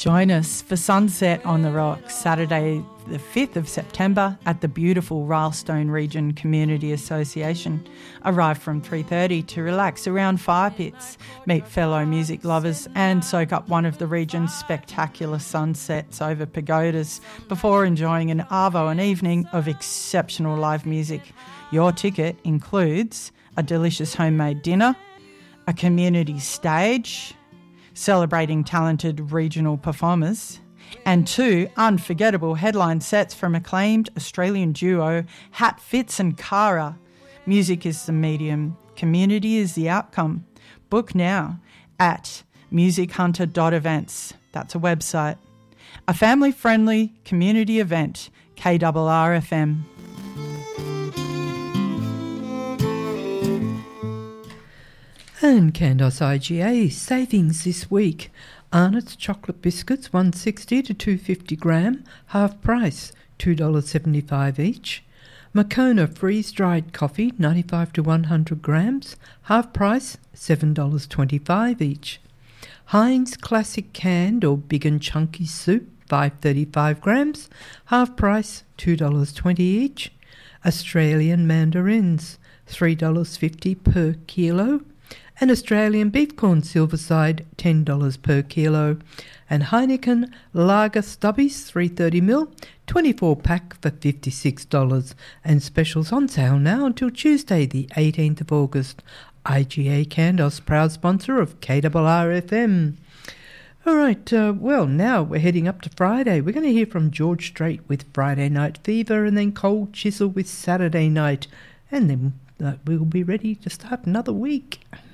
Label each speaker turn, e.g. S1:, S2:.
S1: Join us for Sunset on the Rocks, Saturday the 5th of September at the beautiful Rylstone Region Community Association. Arrive from 3:30 to relax around fire pits, meet fellow music lovers and soak up one of the region's spectacular sunsets over pagodas before enjoying an arvo and evening of exceptional live music. Your ticket includes a delicious homemade dinner, a community stage celebrating talented regional performers, and 2 unforgettable headline sets from acclaimed Australian duo Hat Fitz and Cara. Music is the medium, community is the outcome. Book now at musichunter.events. That's a website. A family-friendly community event, KRRFM.
S2: And Candos IGA savings this week. Arnott's chocolate biscuits $1.60 to $2.50 gram, half price $2.75 each. Moccona freeze-dried coffee 95 to 100 grams, half price $7.25 each. Heinz classic canned or big and chunky soup 535 grams, half price $2.20 each. Australian mandarins $3.50 per kilo. And Australian beef corn silverside $10 per kilo, and Heineken Lager Stubbies 330ml 24-pack for $56, and specials on sale now until Tuesday the 18th of August. IGA Candos, proud sponsor of KRRFM. All right, well, now we're heading up to Friday. We're going to hear from George Strait with Friday Night Fever, and then Cold Chisel with Saturday Night, and then we'll be ready to start another week.